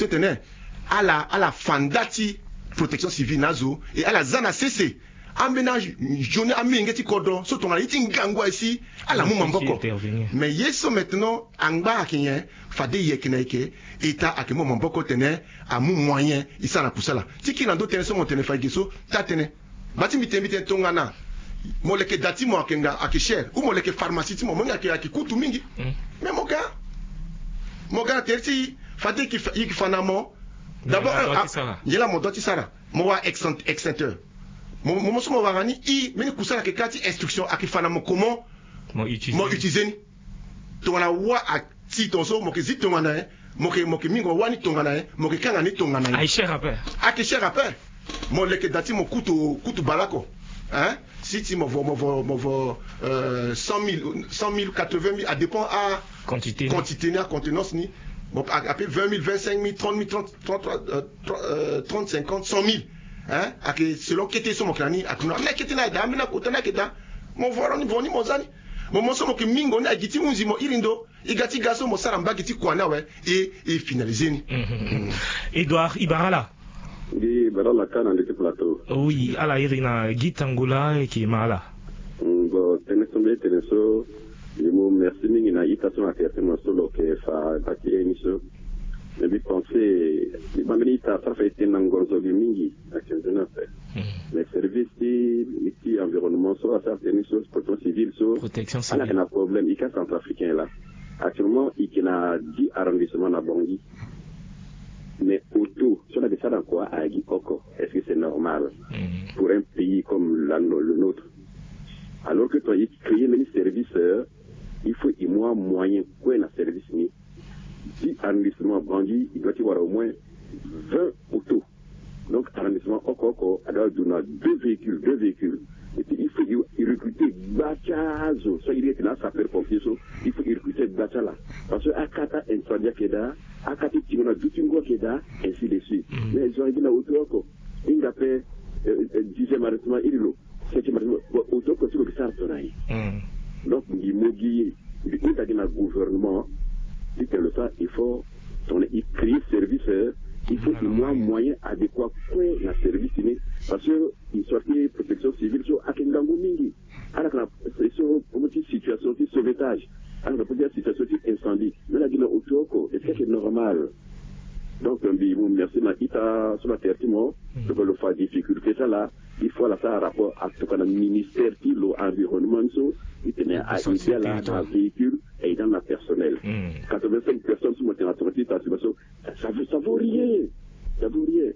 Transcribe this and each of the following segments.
population tenait à la fandati protection civile nazo et à la zana cc aménage journée amengeti kodo so ton ali tingangwa ici à la mumamboko mais yeso maintenant angba akinye fade yekineke eta akimo mamboko tenait à mon moyen isa na kusala tiki na do tenait so mon tenait fagiso ta tenait bati mitemite tongana moleke dati mo akenga akisher ou moleke pharmacie mo monga ki kutu mingi mais moga terti fade ki fanamo d'abord yela mo doti sara mo wa extincteur mo so mo warani I meni kusala ke kati instruction akifana mo comment mo utiliser ni to wana wa ati tonso mo ke zito wana mo ke mingo wani tongana mo ke kanga ni tongana ai cher après mo leke dati mo kutu balako hein si tu me vois 100 000 80 000 à dépend à quantité à contenance ni bon après 20 000 25 000 30 50 100 000 hein ake selon kete so mokrani akuna na kete na da mina kutana keta mo voro ni boni mozani mo so mo ke mingo na giti unzi mo irindo igati gaso mo sara mbagiti kwana we et finaliser ni Edouard Ibarala. Oui, Barala kana ndike plateau. Oui, ala irina Gitangola et qui mala. Bon, teneso mo merci mingi na itason akerte mo solo ke fa batie emiso. Mais bi penser bamini ta fait nangonzo mingi akenzena fait. Les services ici environnement so ça teniso protection civile so protection civile. On a un problème ici centrafricain là. Actuellement, il y a 10 arrondissements à Bangui. Mais autour, si on a ça dans quoi à Gikoko, est-ce que c'est normal pour un pays comme le nôtre? Alors que toi, il crée un service, il faut y avoir moyen pour un service. 10 arrondissements à Bangui, il doit y avoir au moins 20 autos. Donc, arrondissement Okoko, alors on a deux véhicules. Et puis, il faut recruter Bachazo. Ça, il est là, ça fait pompier. Il faut recruter Bachala. Parce que Akata Infandia Keda, Akati Timona Dutungo Keda, ainsi de suite. Mais ils ont dit là, Otoko, il a fait 10e arrêtement, il est 7e arrêtement, Otoko, tu le sais, donc, il y a un gouvernement, dit que le temps, il faut créer service. Il faut qu'il y ait un moyen adéquat pour la service, parce qu'il soit protection civile, sur Akengango Mingi. Alors, c'est une situation de sauvetage. Alors, on peut dire situation d'incendie. Mais là, il y a est-ce que c'est normal? Donc, merci, ma ita, sur la terre, donc, le faire difficulté, ça là, il faut là, ça, rapport à tout le ministère qui l'environnement, il tenait à aider là, dans le véhicule et dans le personnel. 85 personnes sur mon territoire, ça vaut rien. Ça vaut rien.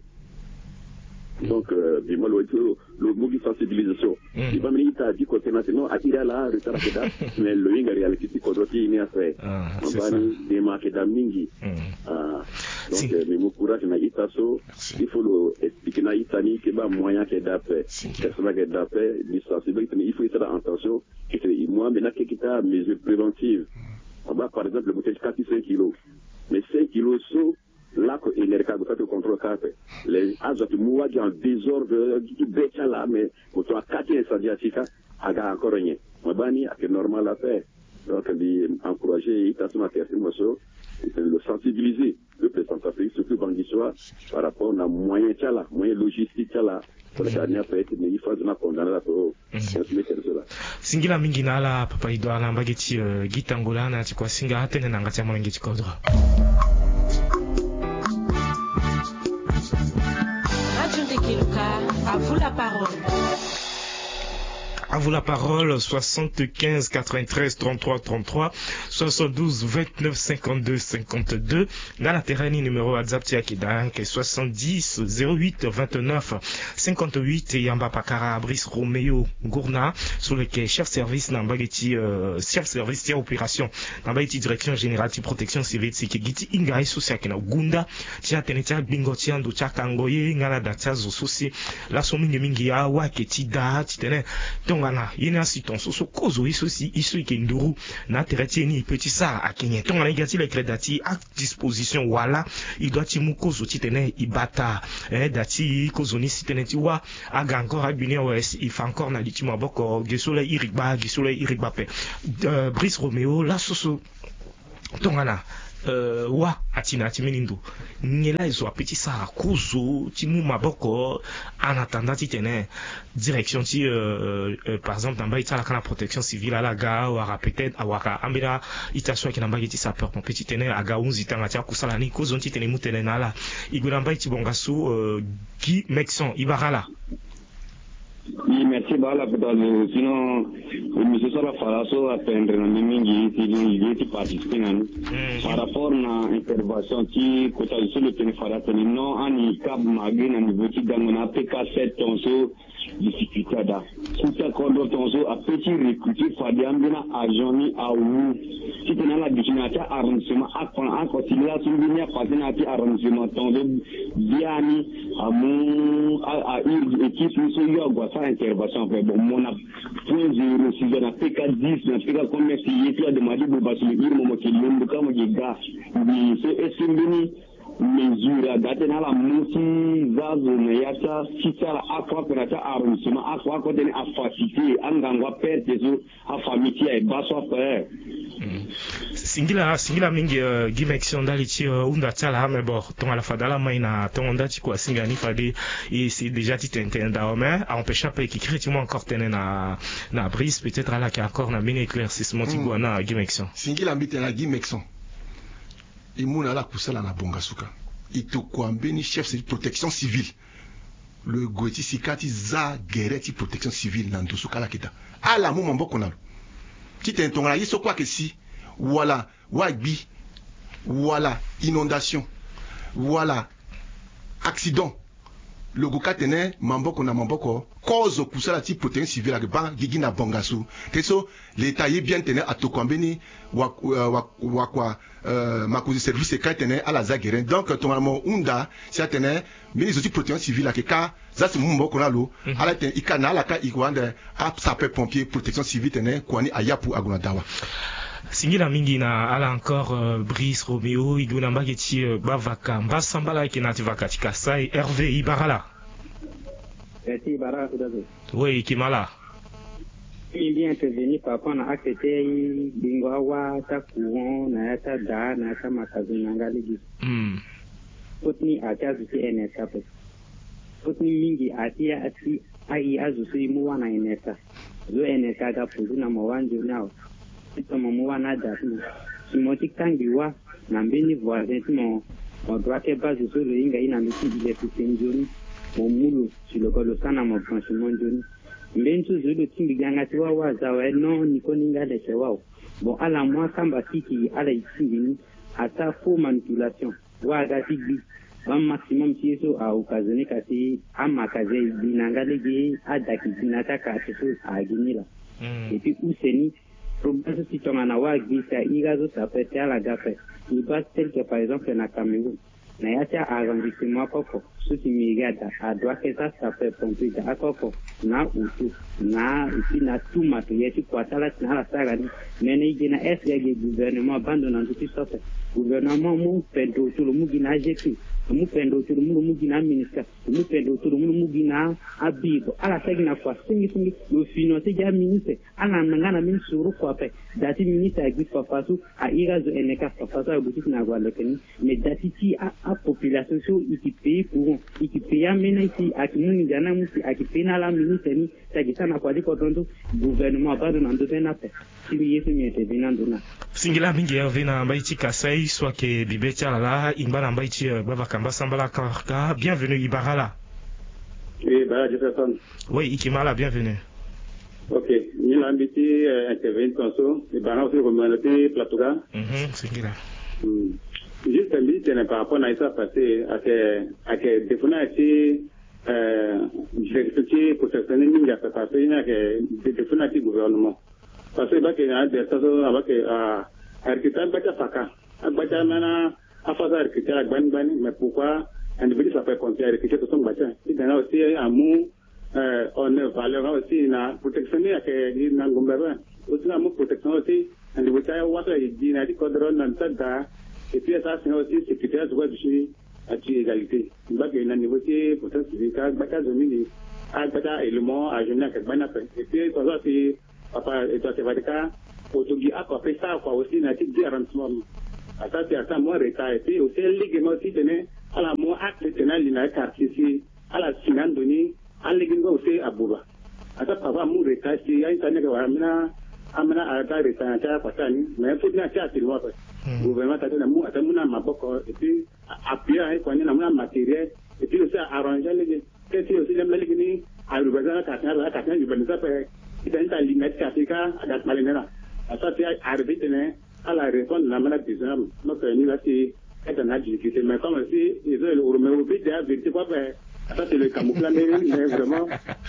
Donc, moi, le mot de sensibilisation. Il va me dire, il dit que c'est non, à tirer là, mais le ring a réalité, qu'on doit y aller après. On va des marques d'amingi. Donc, mais mon courage, il faut expliquer à Itani qu'il y a moyen qu'il y ait d'après. Il faut y faire attention. Moi, maintenant, qu'il y a des mesures préventives. On va, par exemple, le bouteille 4-5 kilos. Mais 5 kilos, là, il y a le contrôle 4. Les azotes mouages en désordre, qui bêtent là, mais pour toi, 4 incendies, il y a encore rien. On va dire que c'est normal à faire. Donc, encourager, le sensibiliser, le président Afrique, surtout Banguissois, par rapport à moyen logistique, pour les dernières fêtes, mais il faut condamner la parole. Singila mingi na ala papa ido ala mbageti Gitangola na chikwa singa atene na ngati amona ngeti kodra. Radio Tekiluka, à vous la parole. À vous la parole, 75 93 33 33 72 29 52 52. Dans la terrain numéro WhatsApp Tiakida, 70 08 29 58 et Yamba Pakara Brice Romeo Gourna sur lequel chef service Nambageti chef service tia opération Nambageti direction générale de protection civile c'est que Giti Ingai Sousiakena Gunda tia tenetia bingo tia ndo tia kangoye ngala data zo souci la somingi mingi ya wa keti da titene ngana yena siton so kozo isosi isu ikenduru na tereti ni petit ça a kenye tonga na igati le credati à disposition wala il doit timu kozo titene ibata dati kozo ni titene ti wa aga encore abune os il fait encore na litimo boko gesole irigba pe Brice Romeo la soso tongana wa atina timinindo ngela izo apeti sa kuzo timu maboko en attendant titene direction ti par exemple namba itala kana protection civile ala ga ou peut-être awaka ambira itaswa ki namba ti sapeur pompier titene aga unzi tanga tia kusala ni kuzo titene mutene nala iguramba ti bongasu Guy Mexon Ibarala. Oui, merci Bala Pedalo. Sinon, monsieur Sala Falaso a peindre na mingi qui participer nan. Par rapport à l'intervention qui côté sur le téléphone non ani cab magé na niveau ti dangona PK7 tonso difficulté da. Kuta kondo tonso a petit recruter fadi ambina ajoni a wu. Si tena la destination arrondissement a continuer à souligner passer na ti arrondissement tonso biani amu a équipe so yo gwa intervention fait bon mon point 06 na PK10 na PK comme si il y a demandé pour passer le moment qui l'on comme des gars mais c'est simbini mesure date na la musi zazo na yata sitala akwa penata arrondissement akwa ko den a facilité angangwa perte zo a famille et baso faire singila mingi Guy Mexon dalichi unda tala mais bon ton ala fadala maina ton ndati kwa singani fadi et c'est déjà ti tentenda mais a empêcher pas qui critiquement encore tenen na brise peut-être ala qui encore na mini éclaircissement ti gwana Guy Mexon singila mbitela Guy Mexon imuna la kusala na bongasuka itokwambeni chef de protection civile le goiti sikati za gereti protection civile na ndosuka la kita ala mu mamboko na titentonga yiso kwa kesi voilà wagbi voilà inondation voilà accident le goka tene mamboko na mamboko cause kusala ti protection civile ak ba gigi na bongasu teso l'état yi bien tene atokwambeni wa makuzi service ka tene ala zageren donc tonamo unda si tene ministre de protection civile ak ka za si mamboko na lo ala tene ikana ala ka ikwande a sapeur pompier protection civile tene kwani ayapu aguna dawa singila mingi na ala encore Brice Romeo iguna mbageti bavaka mbasambala kinati vakati Kasai Hervé Ibarala. Merci Ibarala kudazo. Oui, Kimala. Il vient intervenir par rapport à accepter bingwa ta courant na ta da na ta makazuna ngaligi. Potni akazu ti NSA pe. Potni mingi atia ati ai azusi muwana NSA. Zo NSA ga puzuna mawanjo nao. Timo muwana datu simoti kangiwa na mbeni voisin timo droite base sur le inga ina miti ile kusenjoni momulu silokolo sana mo franchement joni mbentu zulu timbi ganga tiwa wazawa no niko ninga de chewao bon ala moi kamba tiki ala itingi ata faux manipulation wa gati bi un maximum tieso a occasionné kasi amakaze binangalege adaki binata ka teso aginila et puis useni problème si tu en as wa gisa igazo ça peut être à la gafe il passe tel que par exemple na Cameroun na yacha arrondissement koko suti migada a droit que ça peut pomper à koko na utu na ici na tout matériel qui quoi ça là na la saga mais il y a est gouvernement abandonnant tout ça gouvernement mu pendo tout le monde na jeté mu pendo tout le monde mu na ministère mu pendo tout le monde mu na abigo ala sagi na kwa singi le financer ya ministre ala nangana ministre ru kwa pe dati ministre agi papasu a irazo eneka papasu a boutique na gwa lekeni mais dati ti a population so ikipe pour ikipe ya mena ici akimuni jana musi akipe na la ministre ni sagi sana kwa diko tondo gouvernement abandonnant de na pe si yesu miete binanduna singila mingi Hervé na mbaiti Kasai soit que bibetia la imbana mbaiti bavaka Sambala Karka, bienvenue Ibarala. Oui, Jefferson. Oui, Ikimala, bienvenue. Ok, nous avons intervenir comme ça, Ibarala aussi communauté Platoga. C'est qui là? Juste un minute par rapport à ça passé, à que des fois, j'ai pour certaines lignes, il y a passé, il y a des fois, il gouvernement. Parce que il y a des choses avec architecte Bachafaka, Bachamana. Afasa architecture bani mais pourquoi individu ça peut compter architecture son bâtiment il y a aussi un mot on valeur aussi na protection que na ngomba aussi na mot protection aussi individu ça wata dit na di codron na tada et puis ça c'est aussi sécurité droit du à égalité donc il y a niveau aussi protection civique bata domini à bata élément à jeune que bana et puis ça aussi papa et toi c'est vadika autogi à quoi ça quoi aussi na ti arrangement ata ti ata mo reta et puis aussi ligue mo ti tene ala mo acte tene lina quartier si ala sinando ni aligi ngo aussi abuba ata papa mo reta si ay tane ga amina ata reta ta patani mais faut na ta ti mo pa gouvernement ta na mo ata muna maboko et puis appuyer ay ko ni na muna matériel et puis aussi arranger les que si aussi le ligue ni alu bazana ta yu banza pe itanta lina quartier ka adat malinera ata ti arrivé tene à la réponse de la maladie bizarre, donc nous là c'est un difficulté, mais comme si ils ont le Roméo vite à vérité quoi faire, ça c'est le camouflage mais vraiment.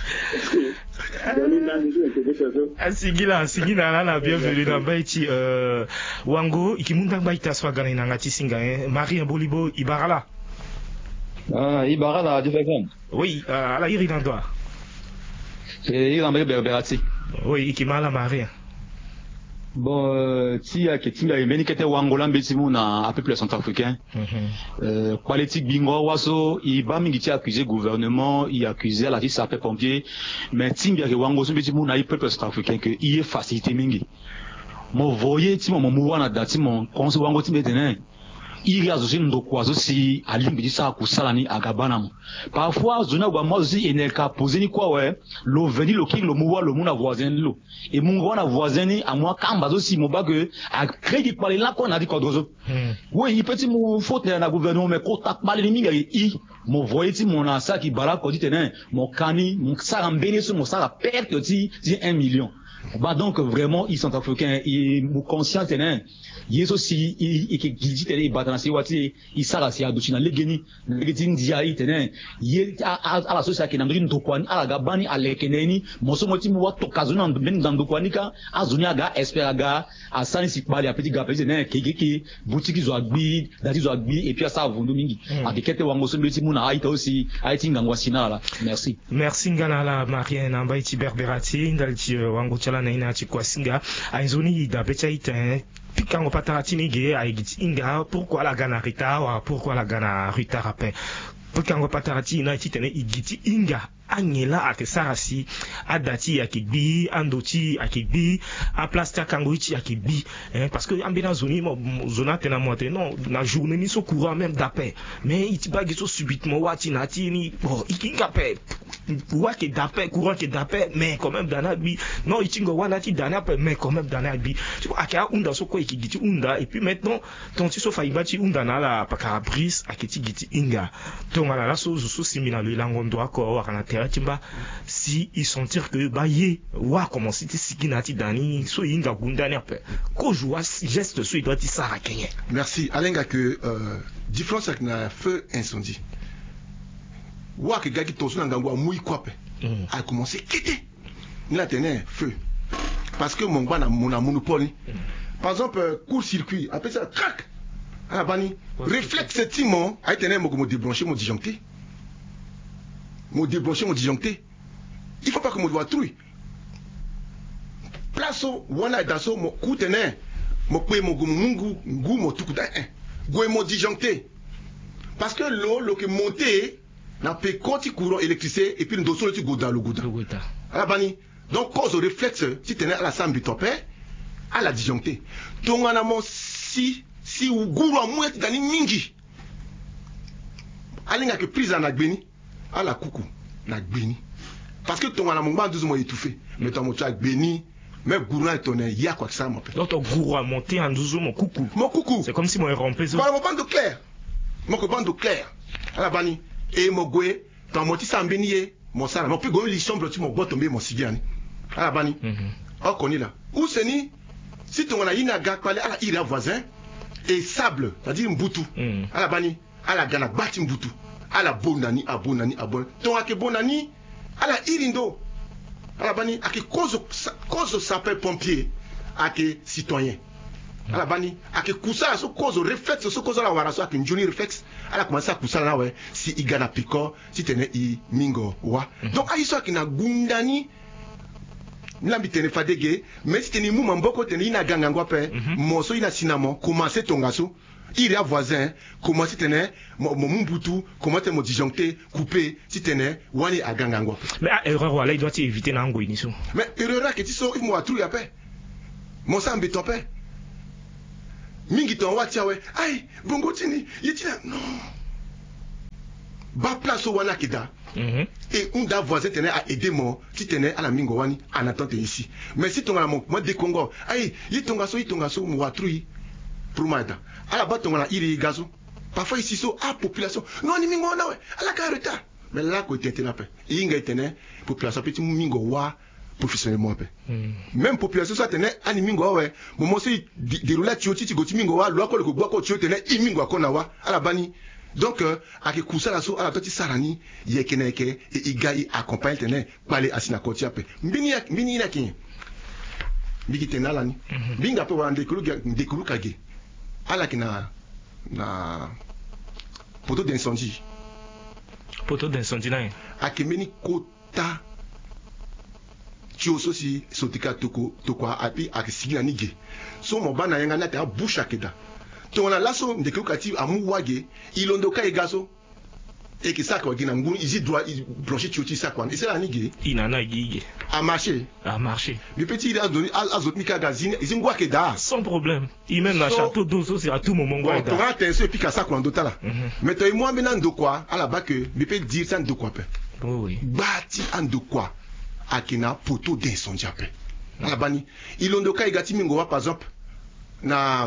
Sigila la bienvenue dans Baïti Wango ikimunda Baïta swagana inangati singa Marie Bolibo Ibarala. Ibarala du fait. Oui, à la Irindoa. C'est Irambe Berberati. Oui, ikimala Marie. Bon, tia ketinga yemeni kete wangola mbetimu na à peu près centrafricain. Politique bingo waso iba mingi tia accusé gouvernement, il accusé la vie sapé pompier, mais tinga ke wango so mbetimu na peuple centrafricain que il est facilité mingi. Mo voyer ti mo mouwana dati mo konso wango ti metene. Il y a aussi une dokwazo si alimbi sa kusalani agabana. Parfois zona wa moi aussi enelka poser ni quoi ouais, lo veni lo king lo mouwa lo muna voisin lo. Et mon wana voisin ni à moi kamba aussi mo bague a crédit parler là qu'on a dit quoi dozo. Oui, il petit mo faute na gouvernement mais ko tak parler ni minga i mo voyer ti mon asa ki bala ko dit tenen mon kani mon sara mbene so mon sara perte ti 1 million. Bah donc vraiment ils sont africains et mon conscient tenen yeso si il dit tenen batanasi wati il sara si aduchina legeni legeni dia itenen ye à la société na ndri ndokwani ala gabani alekeneni moso moti mu wato kazuna ben ndokwani ka azunia ga esperaga asani sikbali a petit gapé tenen kekeke boutique zo agbi dati zo agbi et puis ça vundu mingi abikete wango so mbeti muna aita aussi aiti ngangwa sinala. Merci ngala Marie na Baïti Berberati ndalti wango chala na ina chikwasinga aizoni da becha ite pikango patarati nige aigiti inga pourquoi la gana rita ou pourquoi la gana rita rappel pikango patarati na titene igiti inga anyela ake sarasi adati akibi andoti akibi a plasta kangoichi akibi parce que ambina zoni zona tena monte non na journée ni so courant même d'appel mais itibagi so subitement wati nati ni bon ikinga pe wa ke d'appel courant ke d'appel mais quand même dana bi non itingo wanati dana pe mais quand même dana bi tu vois aka unda so ko ikigiti unda et puis maintenant ton ti so faibati unda na la pakabris akiti giti inga to ngala la so simina le langondo ako wakana timba si ils sentir que baye wa comment c'était sikinati dani so inga gundani après ko joua geste so il doit dire ça à Kenya. Merci alenga que différence avec na feu incendie wa que gaki to so ngangwa mui kwape a commencé quitter la tenait feu parce que mon bana mon monopole par exemple court circuit après ça crac ah bani réflexe timon a été mo débrancher mon disjoncté mon débrancher mon disjoncté il faut pas que mon doigt trouille place wana daso mo kutene mo pe mo gumungu ngu mo tukuta go mo disjoncté parce que l'eau que monter na pe konti courant électricité et puis le dosso tu goda le goda ala bani donc cause au réflexe si tenait à la sambi topé à la disjoncté tongana mo si ou guru amouet dani mingi alinga que prise en agbeni à la coucou na gbeni parce que ton ala mongba 12 mois étouffé mais ton moto agbeni mais gourou étonné il y a quoi que ça mon père donc ton gourou a monté en 12 mon coucou c'est comme si moi rompé voilà mon bande clair mon bande clair ala bani et mon goué ton moti sambeni mon sala mon plus gomi li chambre tu mon boîte tomber mon sigiani ala bani on connaît là où c'est ni si ton ala ina ga kwale ala ira voisin et sable c'est-à-dire mbutu ala bani ala gana bati mbutu ala bonani abonani abon ton ake bonani ala irindo ala bani ake cause sapeur pompier ake citoyen ala bani ake kusa so cause réflexe so cause la wara so ake njuni réflexe ala commencer à kusa na we si igana piko si tene I mingo wa donc ayi so ake na gundani nilambi tene fadege mais si tene muma mboko tene ina ganga ngwape moso ina sinamo commencer tongaso il y a voisin comment si tenait mon mbutu comment te mon disjoncté coupé si tenait wani a gangango mais erreur wala il doit éviter nango iniso mais erreur que tu so il mo atru yapé mon sang béton pé mingi ton watia we ay bongo tini yitina non ba place au wana kida et on da voisin tenait à aider moi qui tenait à la mingo wani en attente ici mais si ton la moi de Congo ay yitonga so moi trui pour maida à la bas ton la iri gazo parfois ici so à population non ni mingo na we à la carreta mais là côté tenait pas inga tenait population petit mingo wa professionnellement pe même population ça tenait ani mingo wa moment si dérouler tioti goti mingo wa lo ko le ko gwa ko tioti tenait mingo ko na wa à la bani donc ake kusala so ala toti sarani yekeneke et igai accompagne tenait parler asina kotia pe mbini na kin bigi tenala ni binga pe wa ndekulu kage ala kina na poteau d'incendie na ake meni kota tioso si sotika toko api ake sigina nige so mo bana yanga na ta busha keda to na laso ndekulu kati amu wage ilondoka egaso et que ça quoi gina ngun ici doit brancher tiochi ça quoi et c'est la nige inana gige a marché le petit il a donné azot mika gazine izingwa keda sans problème il même na château d'eau c'est à tout moment ngwa da to attention puis ka ça quoi ndotala mais to moi maintenant ndokwa ala ba que me peut dire ça ndokwa pe oui bati ndokwa akina poteau d'incendie pe ala bani ilondoka egati mingo par exemple na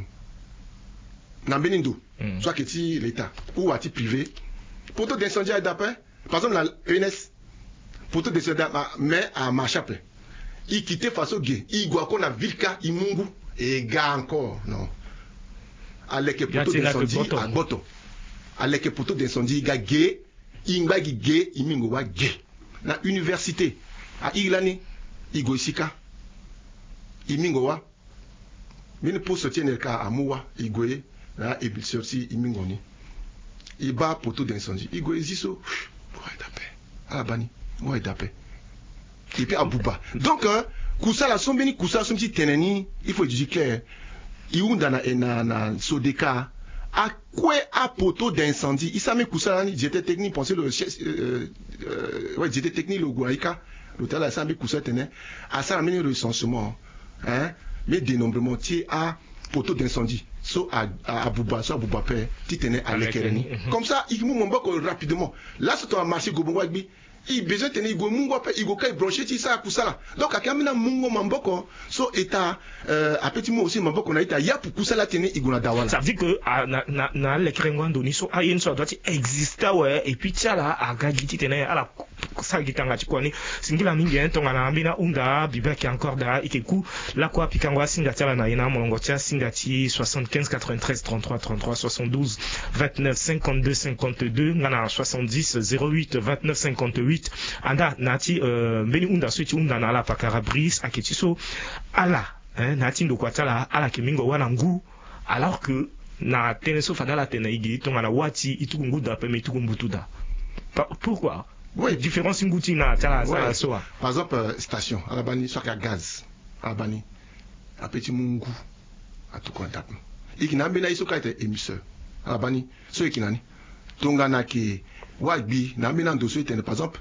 Benindo, soit que ti l'État ou à ti privé, poteau d'incendie d'après, par exemple la ENS, poteau d'incendie mais à Machape, il quittait façon gay, il doit qu'on a vilka, il mungu, et gars encore, non. Avec le poteau d'incendie à Boto, avec le poteau d'incendie, il gay, il m'a gay, il mungu wa gay. La université, à Iglani, il go isika, il mungu wa, mais pour sortir le cas à Moua, il goye, là et puis sorti imingoni il bat poteau d'incendie il go eziso ouais tapé à la bani ouais tapé et puis à Bouba donc kusa la sombeni kusa somti teneni il faut dire clair iunda na sodeka à quoi à poteau d'incendie il s'amé kusa ni j'étais technique penser le ouais j'étais technique le Guaïka l'hôtel a s'amé kusa tenait à ça amener le recensement hein mais dénombrement ti à poteau d'incendie so à Bouba, so à Bouba Père, tu tenais à l'équereni. Comme ça, il m'a beaucoup rapidement. Là, c'est un marché Gobongo Agbi. Il besoin de tenir, il go mungo pe, il go kai brancher ti ça kusala. Donc, à kamina mungo mamboko, so eta, à petit mot aussi mamboko na ita, ya pour kusala tenir, il go na dawala. Ça veut dire que, na l'équereni wando, so, a yen so, doit exista, ouais, et puis tia là, à gagiti tenir, à la, ça gitanga chikwani, singila mingi, tonga na ambina, unda, bibeki encore da, ikeku, la quoi, pikangwa, singati la na yena, molongo tia, singati, 75, 93, 33, 33, 72, 29, 52, 52, ngana, 70, 08, 29, 58, anda nati mbeni unda switch unda na la pakara bris aketiso ala nati ndo kwatala ala kemingo wana ngu alors que na teneso fadala tena igi tonga na wati itukungu da pe metukumbutu da pourquoi oui différence nguti na tala ça soa par exemple station ala bani soit à gaz ala bani a petit mungu a tout contact ikina mbena isoka ite émisseur ala bani so ikinani tonga na ki wagbi na mbena ndo so ite par exemple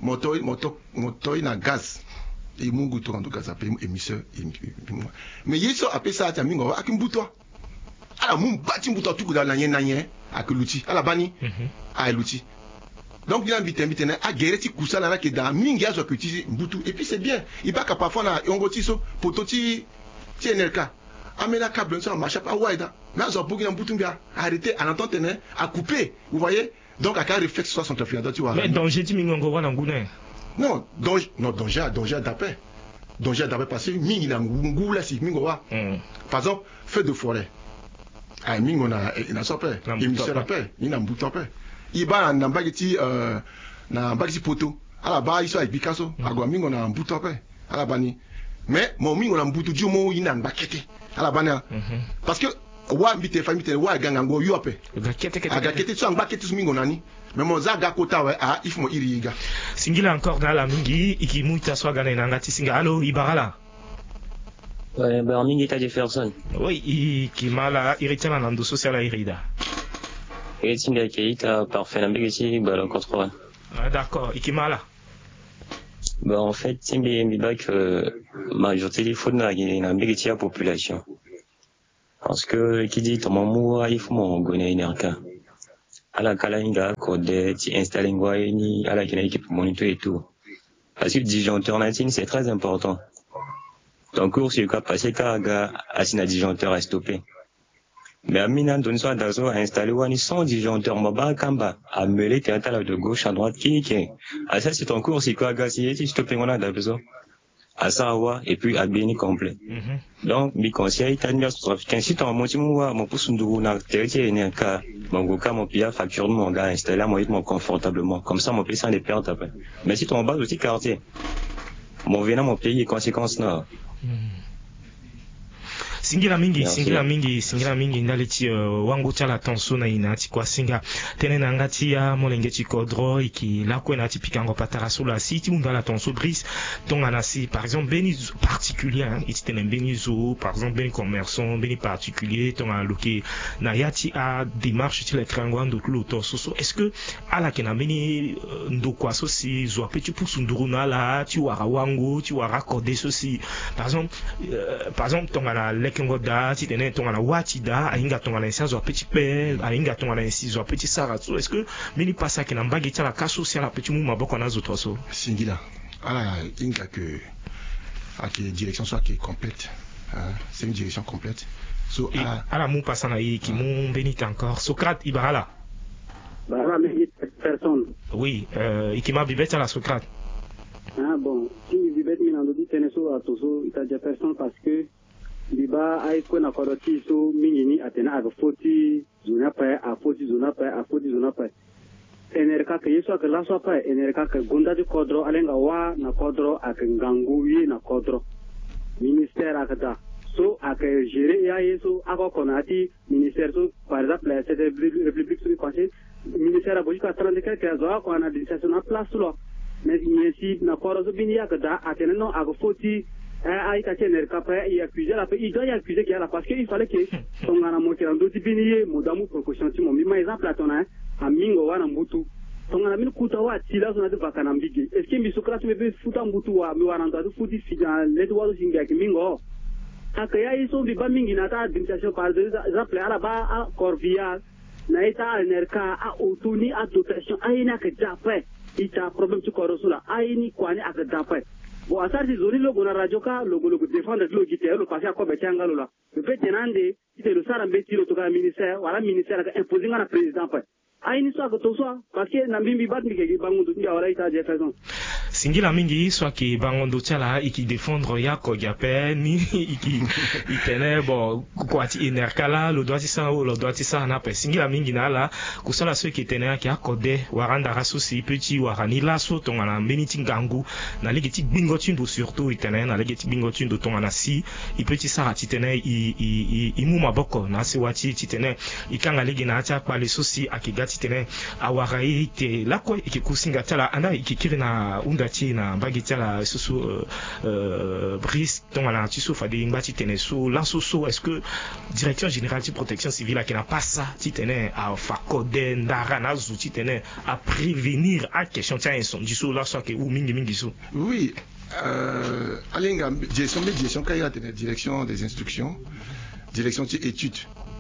moto na gaz et mungu to rando gaz appelé émisseur mais yeso appelé ça ta mingo akimbuto ala mun bati mbuto tout dans la nyen ak l'outil ala bani a l'outil donc il a invité na a guerre kusa na ke da mingi azo petit mbutu et puis c'est bien il pas parfois na ngoti so pototi TNLK amena câble sur marche pas wide mais azo bugi na mbutu bia arrêter à l'entente à couper vous voyez. Donc, à quel réflexe 60 filles, tu vois. Mais danger, tu m'y envoies non, danger d'après. Danger d'après parce que mingi na ngou là si mingo wa. Par exemple, feu de forêt. Ah mingo na sopé, émissaire après, il na mbuto après. Il ba na mbagiti na mbagiti poto. Ala ba iso avec Picasso, agwa mingo na mbuto après. Ala bani. Mais mon mingo na mbuto du mo ina mbakete. Ala bana. Parce que wa mbite famite wa ganga ngo yope agakete so ngakete sumingo nani mais mon zaga kota wa a if mo iriga singila encore dans la mingi ikimuita swaga na ngati singa allo ibarala ouais ben mingi ta Jefferson oui ikimala iritana na ndo social irida et singa keita parfait na mbegisi ba le contrôle d'accord ikimala ben en fait timbi mbibak majorité des fautes na mbegisi la population. Parce que, qui dit, ton maman, il faut m'en gagner une arca. À la Kalinga, code, tu installes une voie, à la Kalinga pour monitorer et tout. Parce que disjoncteur natin, c'est très important. Ton cours, c'est le cas passé, car, assis disjoncteur à stopper. Mais à Minan, donne soit d'azo à installer one sans disjoncteur, mobile kamba, à mêler théâtre de gauche à droite, qui. À ça, c'est ton cours, c'est quoi, gars, si tu stoppes, on a besoin. À Sawa, et puis à Béni complet. Donc, mi conseil, t'as une africain, si t'as un motif, moi, mon pouce n'ouvre n'a territoire, n'est qu'à, mon goka, mon pia, facture, mon gars, installé à mon rythme confortablement. Comme ça, mon pays sans des pertes après. Mais si ton base aussi quartier, mon venant, mon pays, conséquences, non. Singira mingi ndaleti wangu chala tonso na inati kwa singa tene na ngati ya molenge chikodro iki la ko na tipikango patara sula siti mundala tonso bris tonga na si par exemple beni particulier iti tene beni zo par exemple beni commerçant beni particulier tonga loki na yati a démarche ti le krango ndo klo tonso so est-ce que ala kena beni ndo kwa so si zo apetu pusunduru na la ti wara wangu ti wara code so si par exemple tonga na ngoda ti tene tonga na watida ainga tonga na senso petit pe ainga tonga na sizo petit saratso est-ce que mini passa que na mbagi tala kaso si ala petit mu maboko na zo toso singila ala inga que à que direction soit qui est complète c'est une direction complète so ala mu passa na yi ki mu benit encore Socrate Ibarala bara mais personne oui ikima bibeta la Socrate bon si bibet minando di tene so atoso itaja personne parce que liba ay ko na koroti so mingini atena aga 40 zona pa a 40 zona pa enerka ke yeso ka laso pa enerka ka gonda di kodro alenga wa na kodro aka ngangu yi na kodro ministère akata so aka gérer ya yeso aka konati ministère so par exemple la république sous conseil ministère aboji ka 30 quelques zo ko na administration na place lo mais ici na kodro so bini akata atena no aga 40 il y a accusé la paix, il doit y accuser qu'il y a la parce qu'il fallait que son gana monte en d'autres biniers, modamu proposition timo. Mais exemple atona a mingo wana mbutu. Son gana min kutawa tila zona de vakana mbigi. Est-ce que Socrate me be futa mbutu wa mi wana ndo futi figa leto walo singa ki mingo. Akaya iso bi ba mingi na ta administration par exemple ala ba a Corvia na ita enerka a otuni a dotation aina ka jape. Ita problem tu korosula aini kwani aka jape. Bon, à ça, c'est zone logo na radio ka logo défendre le guité le passé à quoi betanga lola. Le fait tenande, c'est le sara mbeti le toka ministère, voilà ministère ka imposer na président pa. Aini so ko toso parce que na mbimbi bat mi ke bangundu ndia wala ita Jefferson. Singila mingi soit ki bangondo tala iki défendre ya ko jape ni iki itene bon kwati inerkala le doit ça na pe singila mingi na la kusala ceux qui tene ki akode waranda rasusi petit warani la so tonga na miniti ngangu na legeti bingo tindo surtout itene na legeti bingo tindo tonga na si i petit sara titene i mu maboko na si wati titene ikanga legi na acha kwa le sosi akigati tene awarai te la ko ikikusinga tala anda ikikiri na undati na mbagi tala susu bris tonga na tiso fadi ngati tene so la soso est-ce que direction générale de protection civile qui n'a pas ça titene a fakode ndara na zu titene à prévenir à question tia incendie so la so ke ou mingi so oui alinga direction kaya tene direction des instructions direction d'études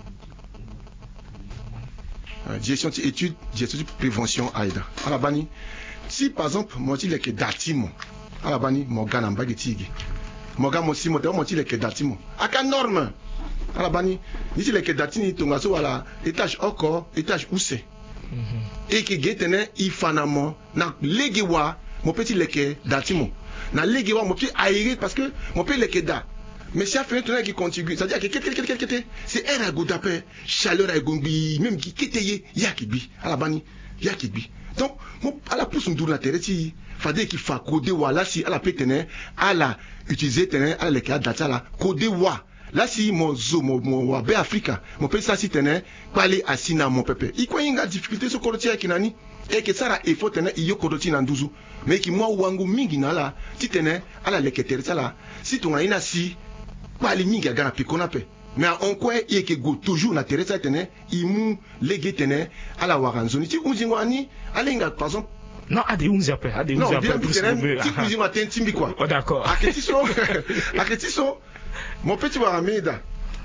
direction d'études direction de prévention aida ala bani si par exemple moi ti leke datimo ala bani mogana mbagi tigi moga mosimo te mo ti leke datimo aka norme ala bani ni ti leke datini tonga so wala étage oko étage use et ki getene ifanamo na legiwa mo petit leke datimo na legiwa mo petit aéré parce que mo petit leke da mais si a fait un tournage qui contribue, c'est-à-dire que c'est un agoudapé, chaleur à gombi, même qui kéteye, yakibi, à la bani, yakibi. Donc, à la pousse, on doit la terre, il fallait qu'il fasse coder wa, là, si, à la pétene, à la utiliser, à la cas data, là, coder wa. Là, si, mon zo, mon wabe Africa, mon pays, ça, si, tene, pas aller à Sina, mon pépé. Il quoi, il y a difficulté sur le qui nani, et que ça, il faut tenir, il y a kodoti nanduzu. Mais qui, moi, wangu mingi, na la, si, tene, à la leketere, ça, là, si, ton a si, pas les mingi à gana pikona pe mais en quoi il que go toujours na teresa tene imu lege tene à la waranzoni ti unzingwani alenga par exemple non ade unzi après non bien ti unzingwa tentimbi quoi oh d'accord aketiso mon petit warameda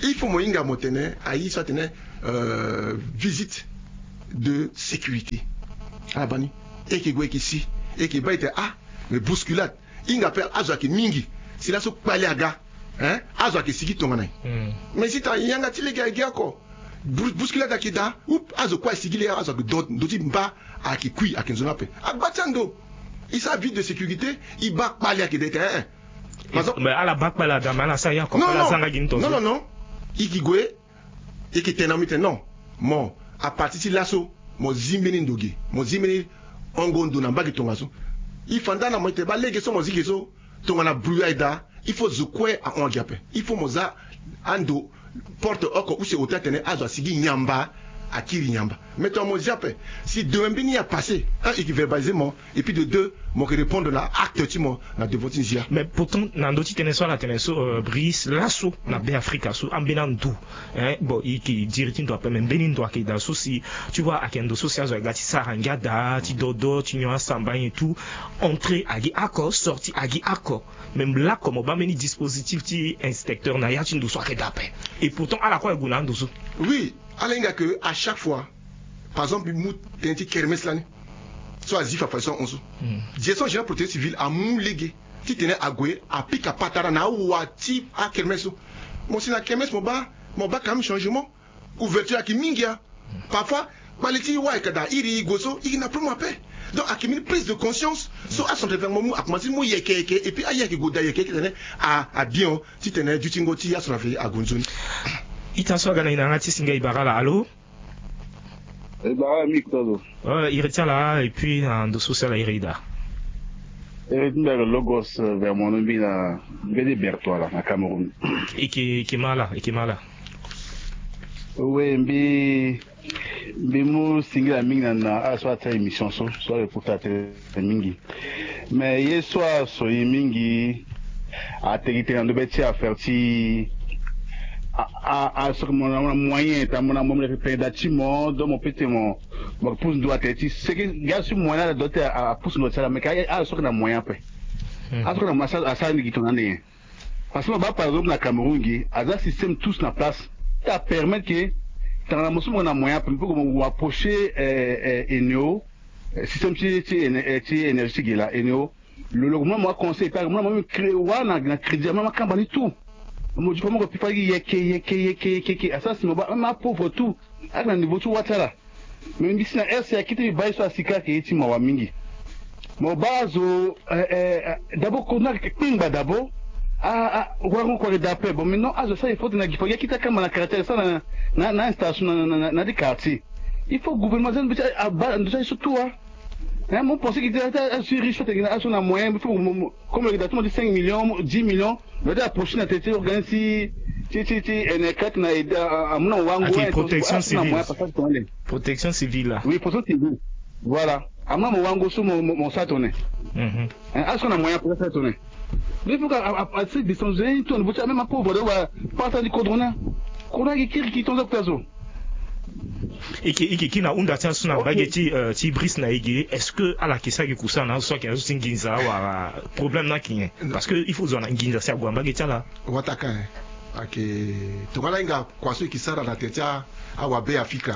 il faut moinga motene ayi soit visite de sécurité ah bani et qui goye ici et qui va être mais bousculade inga per azwa ki mingi si la so paliaga hein azwa ki siki tongana mais si ta yanga tilega giako bousculade akida oup azo kwa sigile azo doti mba akikui akinzona pe agbachando il sa vie de sécurité il bat paliakide hein mais à la bac la dame na ça ya ko la zanga ginto non ikigwe ikitenamite non mon à partir de là so mo zimbeni ndogi mo zimbeni ongondo na mbagi tongaso il fanda na moite ba lege so mo zigeso tongana bruyaida il faut zukwe a ongiape il faut moza ando porte oko ou c'est au tatene azo sigi nyamba akiri nyamba mettons mo ziape si deux mbini a passé un et qui verbalisement et puis de deux mo que répondre la acte timo na devotinzia mais pourtant nandoti teneso la teneso Brice lasso na be Africa so ambenandu hein bon qui diritin doit même benin doit que dans souci tu vois akendo social zo gati sarangada ti dodo ti nyo samba et tout entrer agi accord sorti agi accord même là comme ba meni dispositif ti inspecteur na ya ti ndo so akedape et pourtant à la quoi gunando so oui alenga que à chaque fois par exemple mou tenti kermes lani so azif a façon onso direction générale protection civile a mou légué qui tenait à goué a pique à patara na wati a kermes mo si na kermes mo ba quand même changement ouverture à kimingia parfois qualité wa kada iri goso il n'a plus ma paix donc à une prise de conscience so à son réveil a commencé mou yeke et puis a yeke goda yeke tenait à bien ti tenait du tingoti a son affaire à gonzoni Itanso gana inangati singa ibarala allo Mictolo. Il retient là et puis en dessous c'est la irida. Le logos vers mon ami na Bédé Bertois là, à Cameroun. Et qui est malade. Oui, mais moi single ami na soit ta émission soit le pour ta mingi. Mais hier soir so mingi a territoire en de bêtises à faire ti sur mon moyen ta mon amour le fait d'atimo dans mon petit mon pouce doit être c'est que gars sur moyen la doter à pouce notre ça mais à sur na moyen après à sur na massa à ça ni kitonane parce que par exemple na Cameroun gi à ça système tous na place ça permet que dans la motion on a moyen pour approcher Eneo système ti énergie qui là Eneo le moi conseil par moi créer na crédit moi campagne tout moi je peux me faire yeke ça c'est ma pauvre tout à un niveau tout watala mais ici na RC qui te baisse sur sika qui est ma mingi mon bazo d'abord qu'on a pingba d'abord on quoi d'après bon maintenant ça il faut de il faut qu'il ta comme na caractère ça na station na des quartiers il faut gouvernement ça surtout mon pensée qu'il était sur riche à son moyen comme le datum de 5 millions 10 millions le approcher na tete organiser N4 na à mon wango protection civile là oui protection civile voilà à mon wango sur mon satone à son moyen pour ça tourner mais il faut qu'à cette distance tout on veut même un pauvre pas ça du cordona qui tombe dans la iki na unda tsa suna bageti ti Brice na igi est-ce que ala kisa ki kusana so ki azu nginza wa problème na kinye parce que il faut zona nginza sia gwa bageti la wataka ake tongala inga kwaso kisara na tetia awa be Africa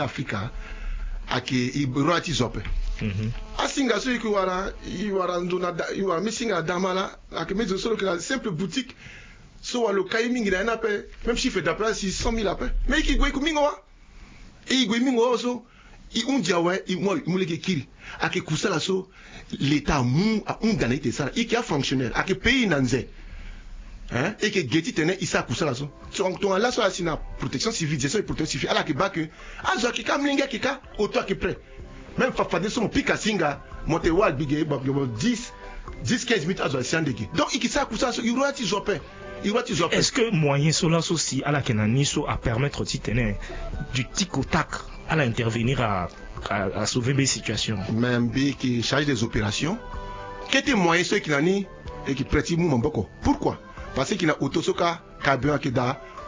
ake ibrati zope asinga so iwara nduna iwa misinga damala ake mezo solo que la simple boutique so wa lo kaimingi na nape même chiffre d'appel 600 000 appels mais qui gwe kumingo wa et mingo also i undiawe i moi muleke kiri ake kusala so l'état mu a undanaite sala i ki a fonctionnaire ake pays nanze hein et que geti tene isa kusala so ton la so asina protection civile gestion de protection civile ala ke ba que azo ki kamlinga kika auto ki prêt même fafade so pika singa monte wal bige 10-15 minutes azo asiandeki donc i ki sa kusala so i roati zope. Est-ce que moyen cela aussi à la Kenaniso à permettre au titane du tic au tac à l'intervenir à sauver des situations même qui charge des opérations qui était moyen ceux qui n'ani et qui pratique mouvement beaucoup pourquoi parce qu'il a autosoka carburant qui da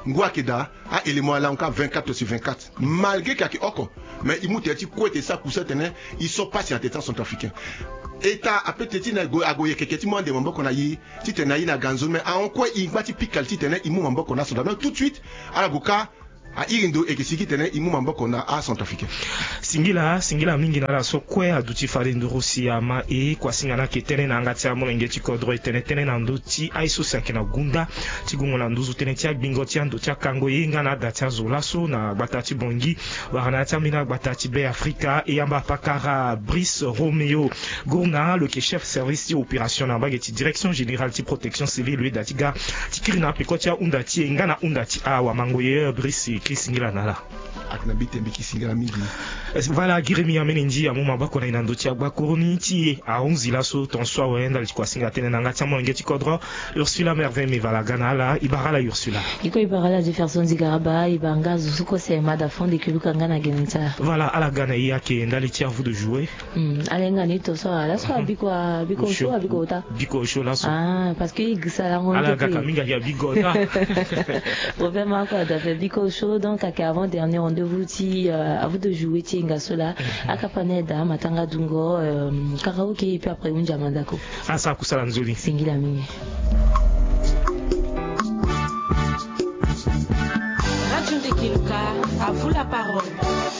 ngwa keda a élément là encore 24 sur 24 malgré qu'il oko mais il mouté ti ko ça pour certains ils sont pas en état centrafricain État a peut-être na go agoye keketi mo de mambo kona yi ti tena yi na ganzo mais en quoi il va ti pikal ti tena imu mambo kona so tout de suite ala goka a irindo ekisiki tene imu mamboko na a centrafricain singila mingi na la so kwe aduti farindu rusia ma e kwa singana ke tene na ngati amo ngeti kodro tene na nduti aiso sakina gunda tigungo na nduzu tene tia bingo tia ndo tia kango yenga na datia zolaso na batati bongi wana tia mina batati be Africa e amba pakara Brice Romeo Gourna le chef service opération na bageti direction générale ti protection civile lui datiga tikirina pekotia undati ngana undati awa mangoye Brice Kisingila nala aknabite mbiki singila mingi voilà Giremi ameninji amuma bako na inandotia bakoroni ti a 11 laso ton soa wenda likwa singa tene na ngati mo ngeti kodro Ursula Merveille me vala ganala ibarala Ursula iko ibarala Jefferson Zigaraba ibanga zuko sema da fond de kiluka ngana genita voilà ala gana yake ndali ti à vous de jouer alenga ni to so ala so biko show biko ta biko show laso parce que igisa ngo ala gaka minga ya biko ta vraiment quoi da fait biko show donc avant dernier rendez-vous ti à vous de jouer ti ngasola akapaneda matanga dungo karaoke et puis après unja mandako asa kusala nzuri singila mingi Radio de Kiluka, à vous la parole.